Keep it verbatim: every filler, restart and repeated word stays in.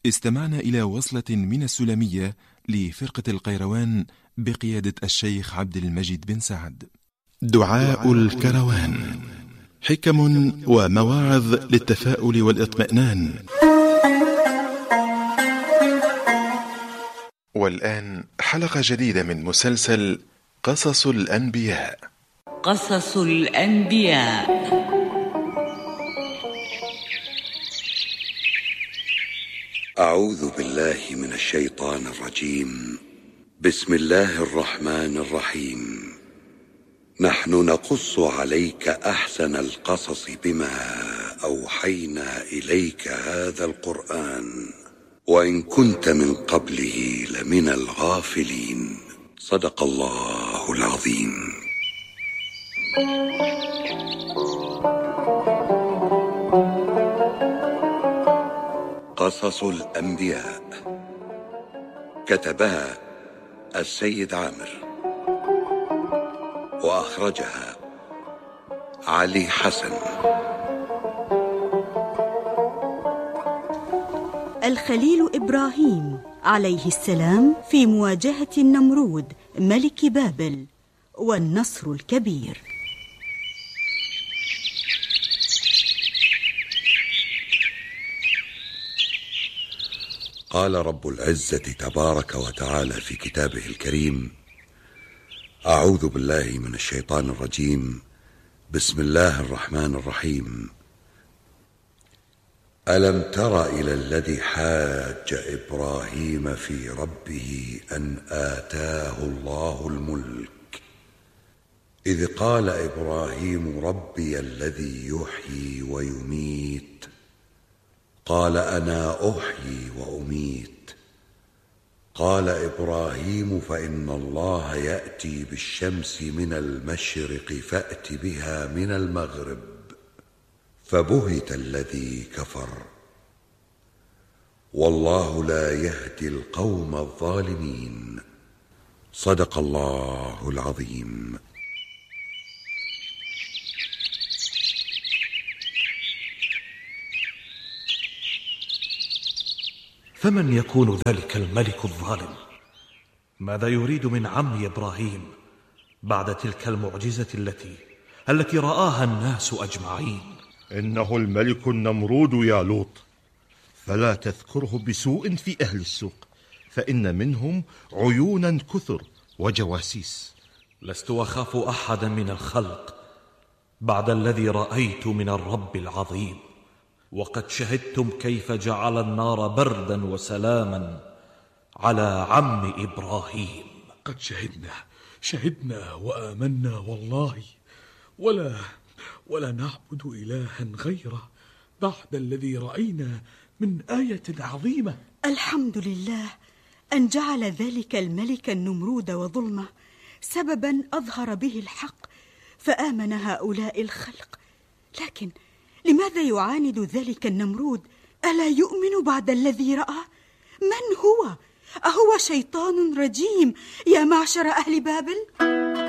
استمعنا إلى وصلة من السلمية لفرقة القيروان بقيادة الشيخ عبد المجيد بن سعد. دعاء الكروان، حكم ومواعظ للتفاؤل والاطمئنان. والآن حلقة جديدة من مسلسل قصص الأنبياء. قصص الأنبياء. أعوذ بالله من الشيطان الرجيم. بسم الله الرحمن الرحيم. نحن نقص عليك أحسن القصص بما أوحينا إليك هذا القرآن وإن كنت من قبله لمن الغافلين. صدق الله العظيم. قصص الأنبياء، كتبها السيد عامر وأخرجها علي حسن. الخليل إبراهيم عليه السلام في مواجهة النمرود ملك بابل، والنصر الكبير. قال رب العزة تبارك وتعالى في كتابه الكريم: أعوذ بالله من الشيطان الرجيم. بسم الله الرحمن الرحيم. ألم تر إلى الذي حاج إبراهيم في ربه أن آتاه الله الملك إذ قال إبراهيم ربي الذي يحيي ويميت قال أنا أحيي وأميت قال إبراهيم فإن الله يأتي بالشمس من المشرق فأت بها من المغرب فبهت الذي كفر والله لا يهدي القوم الظالمين. صدق الله العظيم. فمن يكون ذلك الملك الظالم؟ ماذا يريد من عمي إبراهيم بعد تلك المعجزة التي التي رآها الناس أجمعين؟ إنه الملك النمرود يا لوط، فلا تذكره بسوء في أهل السوق، فإن منهم عيونا كثر وجواسيس. لست أخاف أحدا من الخلق بعد الذي رأيت من الرب العظيم، وقد شهدتم كيف جعل النار بردا وسلاما على عم إبراهيم. قد شهدنا شهدنا وآمنا والله، ولا ولا نعبد إلها غيره بعد الذي رأينا من آية عظيمة. الحمد لله أن جعل ذلك الملك النمرود وظلمه سببا أظهر به الحق فآمن هؤلاء الخلق. لكن لماذا يعاند ذلك النمرود؟ ألا يؤمن بعد الذي رأى؟ من هو؟ أهو شيطان رجيم يا معشر أهل بابل؟